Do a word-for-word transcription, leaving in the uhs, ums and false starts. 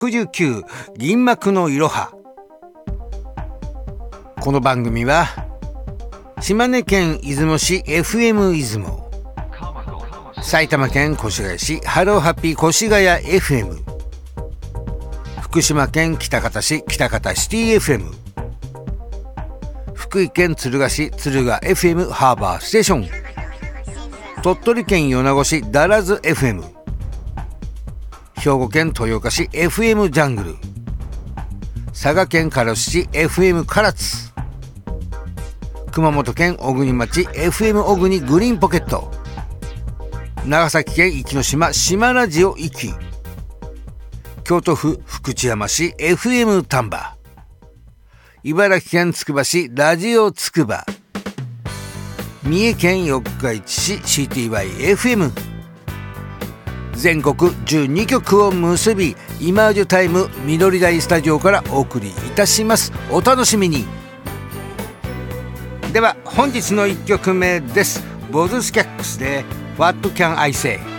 くじゅうきゅう銀幕のいろは。この番組は島根県出雲市 エフエム 出雲、埼玉県越谷市ハローハッピー越谷 エフエム、 福島県喜多方市喜多方シティ エフエム、 福井県敦賀市敦賀 エフエム ハーバーステーション、鳥取県米子市ダラズ エフエム、 兵庫県豊岡市 エフエム ジャングル、佐賀県唐津市 エフエム 唐津、熊本県小国町 エフエム 小国グリーンポケット、長崎県壱岐島島ラジオ壱岐、京都府福知山市 エフエム 丹波、茨城県つくば市ラジオつくば、三重県四日市市 シーティーワイエフエム、 全国じゅうにきょくを結びイマージュタイム緑台スタジオからお送りいたします。お楽しみに。では本日のいっきょくめです。ボズスキャックスで What Can I Say。